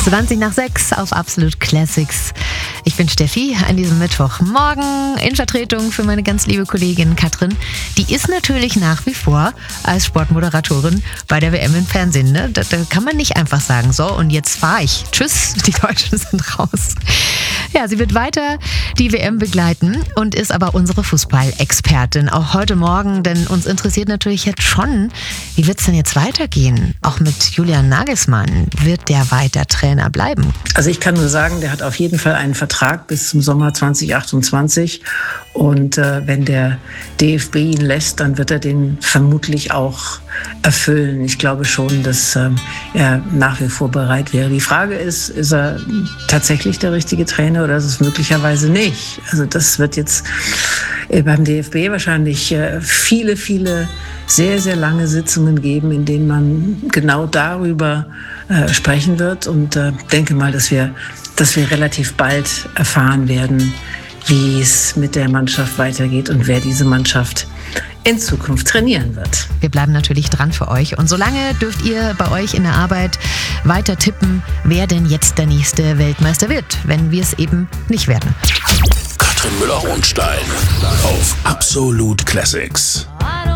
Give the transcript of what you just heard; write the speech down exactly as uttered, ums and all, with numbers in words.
zwanzig nach sechs auf Absolut Classics. Ich bin Steffi an diesem Mittwochmorgen in Vertretung für meine ganz liebe Kollegin Katrin. Die ist natürlich nach wie vor als Sportmoderatorin bei der W M im Fernsehen. Ne? Da, da kann man nicht einfach sagen, so und jetzt fahre ich. Tschüss, die Deutschen sind raus. Ja, sie wird weiter die W M begleiten und ist aber unsere Fußballexpertin. Auch heute Morgen, denn uns interessiert natürlich jetzt schon, wie wird es denn jetzt weitergehen? Auch mit Julian Nagelsmann, wird der weiter Trainer bleiben? Also ich kann nur sagen, der hat auf jeden Fall einen Vertrag bis zum Sommer zwanzig achtundzwanzig. Und äh, wenn der D F B ihn lässt, dann wird er den vermutlich auch erfüllen. Ich glaube schon, dass äh, er nach wie vor bereit wäre. Die Frage ist, ist er tatsächlich der richtige Trainer oder ist es möglicherweise nicht? Also das wird jetzt äh, beim D F B wahrscheinlich äh, viele, viele sehr, sehr lange Sitzungen geben, in denen man genau darüber äh, sprechen wird. Und äh, denke mal, dass wir, dass wir relativ bald erfahren werden, wie es mit der Mannschaft weitergeht und wer diese Mannschaft in Zukunft trainieren wird. Wir bleiben natürlich dran für euch und solange dürft ihr bei euch in der Arbeit weiter tippen, wer denn jetzt der nächste Weltmeister wird, wenn wir es eben nicht werden. Katrin Müller-Hohenstein auf Absolut Classics.